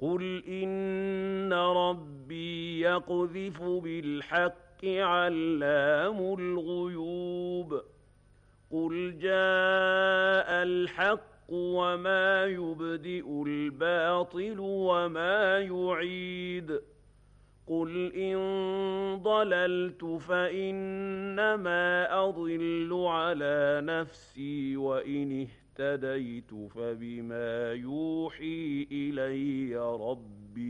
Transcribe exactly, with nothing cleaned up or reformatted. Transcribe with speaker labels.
Speaker 1: قُلْ إِنَّ رَبِّي يَقْذِفُ بِالْحَقِّ عَلَّامُ الْغُيُوبِ قُلْ جَاءَ الْحَقُّ وَمَا يُبْدِئُ الْبَاطِلُ وَمَا يُعِيدُ قُلْ إِن ضَلَلْتُ فَإِنَّمَا أَضِلُّ عَلَىٰ نَفْسِي وَإِنِ اهْتَدَيْتُ فَبِمَا يُوحِي إِلَيَّ رَبِّي